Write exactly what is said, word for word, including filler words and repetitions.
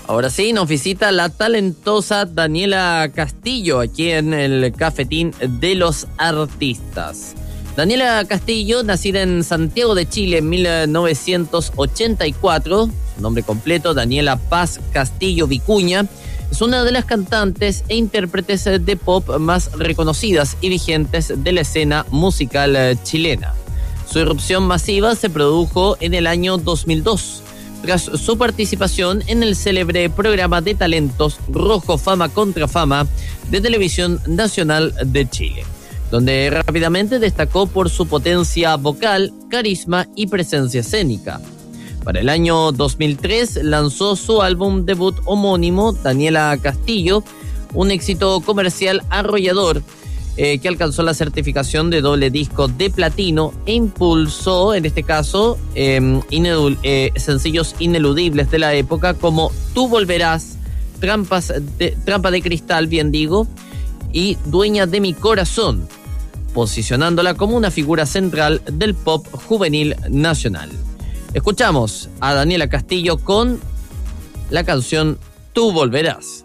Ahora sí, nos visita la talentosa Daniela Castillo aquí en el Cafetín de los Artistas. Daniela Castillo, nacida en Santiago de Chile en mil novecientos ochenta y cuatro, su nombre completo, Daniela Paz Castillo Vicuña, es una de las cantantes e intérpretes de pop más reconocidas y vigentes de la escena musical chilena. Su irrupción masiva se produjo en el año dos mil dos, tras su participación en el célebre programa de talentos Rojo Fama contra Fama de Televisión Nacional de Chile, donde rápidamente destacó por su potencia vocal, carisma y presencia escénica. Para el año dos mil tres lanzó su álbum debut homónimo, Daniela Castillo, un éxito comercial arrollador eh, que alcanzó la certificación de doble disco de platino e impulsó, en este caso, eh, inedul- eh, sencillos ineludibles de la época como Tú Volverás, Trampas de, Trampa de Cristal, bien digo, y Dueña de mi Corazón, posicionándola como una figura central del pop juvenil nacional. Escuchamos a Daniela Castillo con la canción Tú Volverás.